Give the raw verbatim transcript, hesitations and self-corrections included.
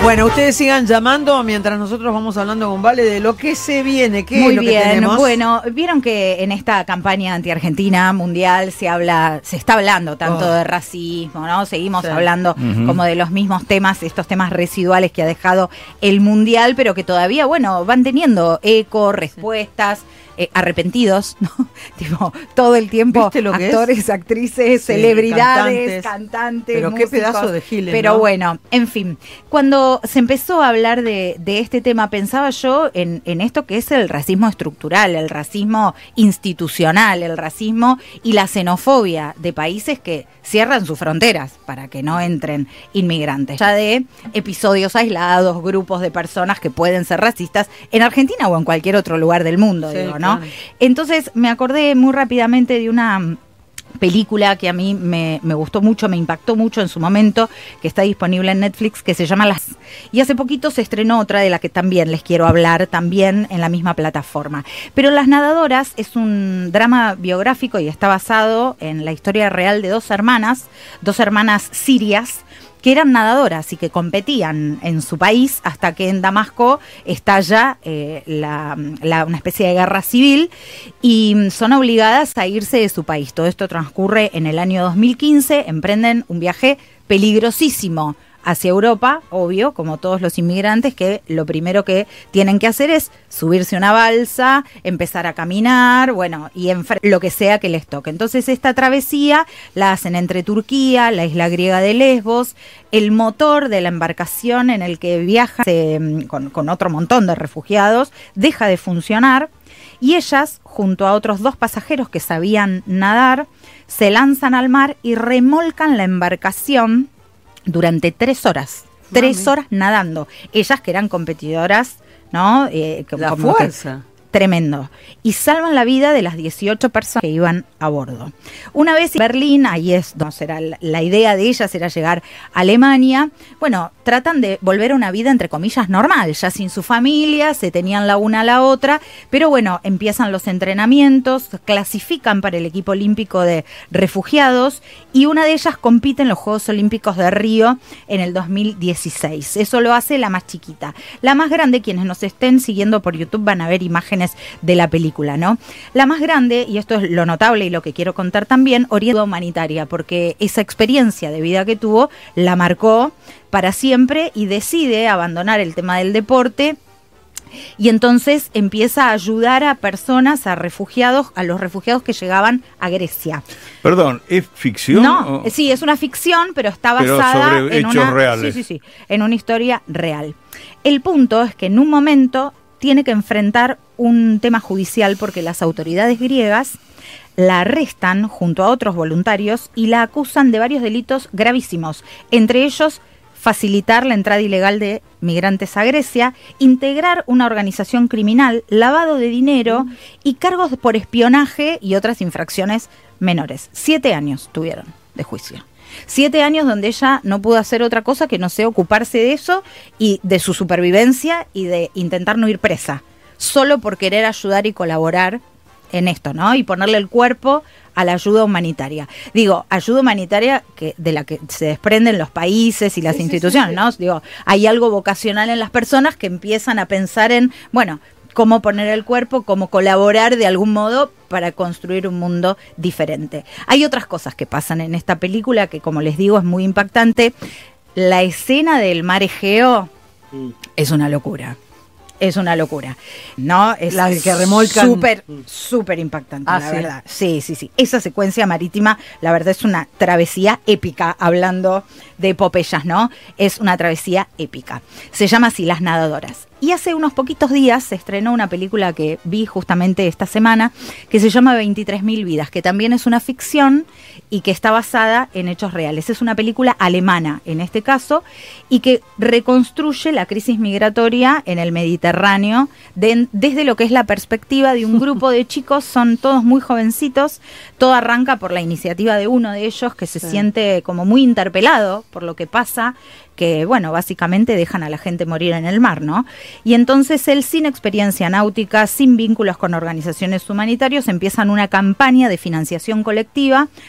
Bueno, ustedes sigan llamando mientras nosotros vamos hablando con Vale de lo que se viene. ¿Qué Muy es lo bien, que tenemos? Bueno, vieron que en esta campaña anti-Argentina mundial se habla, se está hablando tanto Oh. de racismo, ¿no? Seguimos Sí. hablando Uh-huh. como de los mismos temas, estos temas residuales que ha dejado el mundial, pero que todavía, bueno, van teniendo eco, respuestas. Eh, arrepentidos, ¿no? Tipo, todo el tiempo ¿Viste lo que actores, es? actrices, Sí, celebridades, cantantes. cantantes, Pero qué músicos. pedazo de giles, Pero ¿no? bueno, en fin, cuando se empezó a hablar de, de este tema, pensaba yo en, en esto que es el racismo estructural, el racismo institucional, el racismo y la xenofobia de países que cierran sus fronteras para que no entren inmigrantes. Ya de episodios aislados, grupos de personas que pueden ser racistas en Argentina o en cualquier otro lugar del mundo, Sí, digo, ¿no? claro. Entonces me acordé muy rápidamente de una película que a mí me, me gustó mucho, me impactó mucho en su momento, que está disponible en Netflix, que se llama Las... Y hace poquito se estrenó otra de la que también les quiero hablar, también en la misma plataforma. Pero Las Nadadoras es un drama biográfico y está basado en la historia real de dos hermanas, dos hermanas sirias, que eran nadadoras y que competían en su país hasta que en Damasco estalla eh, la, la, una especie de guerra civil y son obligadas a irse de su país. Todo esto transcurre en el año dos mil quince, emprenden un viaje peligrosísimo hacia Europa, obvio, como todos los inmigrantes, que lo primero que tienen que hacer es subirse a una balsa, empezar a caminar, bueno, y enfre- lo que sea que les toque. Entonces esta travesía la hacen entre Turquía, la isla griega de Lesbos, el motor de la embarcación en el que viajan se, con, con otro montón de refugiados deja de funcionar y ellas, junto a otros dos pasajeros que sabían nadar, se lanzan al mar y remolcan la embarcación durante tres horas, Mami. tres horas nadando. Ellas que eran competidoras, ¿no? Eh, La como que- fuerza. tremendo. Y salvan la vida de las dieciocho personas que iban a bordo. Una vez en Berlín, ahí es donde será la, la idea de ellas era llegar a Alemania. Bueno, tratan de volver a una vida entre comillas normal, ya sin su familia, se tenían la una a la otra, pero bueno, empiezan los entrenamientos, clasifican para el equipo olímpico de refugiados y una de ellas compite en los Juegos Olímpicos de Río en el dos mil dieciséis. Eso lo hace la más chiquita. La más grande, quienes nos estén siguiendo por YouTube van a ver imágenes de la película, ¿no? La más grande, y esto es lo notable y lo que quiero contar también, orienta humanitaria, porque esa experiencia de vida que tuvo la marcó para siempre y decide abandonar el tema del deporte. Y entonces empieza a ayudar a personas, a refugiados, a los refugiados que llegaban a Grecia. Perdón, ¿es ficción? No, o- sí, es una ficción, pero está Pero basada sobre en hechos una, reales. Sí, sí, sí, en una historia real. El punto es que en un momento tiene que enfrentar un tema judicial porque las autoridades griegas la arrestan junto a otros voluntarios y la acusan de varios delitos gravísimos, entre ellos facilitar la entrada ilegal de migrantes a Grecia, integrar una organización criminal, lavado de dinero y cargos por espionaje y otras infracciones menores. Siete años tuvieron de juicio. Siete años donde ella no pudo hacer otra cosa que no sea ocuparse de eso y de su supervivencia y de intentar no ir presa, solo por querer ayudar y colaborar en esto, ¿no? Y ponerle el cuerpo a la ayuda humanitaria. Digo, ayuda humanitaria que de la que se desprenden los países y las Sí, sí, instituciones, sí, sí. ¿no? Digo, hay algo vocacional en las personas que empiezan a pensar en, bueno, cómo poner el cuerpo, cómo colaborar de algún modo para construir un mundo diferente. Hay otras cosas que pasan en esta película que, como les digo, es muy impactante. La escena del mar Egeo es una locura. Es una locura, ¿no? Es La que remolcan. súper, súper impactante, Ah, la ¿sí? verdad. Sí, sí, sí. Esa secuencia marítima, la verdad, es una travesía épica, hablando de epopeyas, ¿no? Es una travesía épica. Se llama así Las Nadadoras. Y hace unos poquitos días se estrenó una película que vi justamente esta semana, que se llama veintitrés mil vidas, que también es una ficción y que está basada en hechos reales. Es una película alemana, en este caso, y que reconstruye la crisis migratoria en el Mediterráneo de- desde lo que es la perspectiva de un grupo de chicos, son todos muy jovencitos. Todo arranca por la iniciativa de uno de ellos que se Sí. siente como muy interpelado por lo que pasa, que, bueno, básicamente dejan a la gente morir en el mar, ¿no? Y entonces él, sin experiencia náutica, sin vínculos con organizaciones humanitarias, empiezan una campaña de financiación colectiva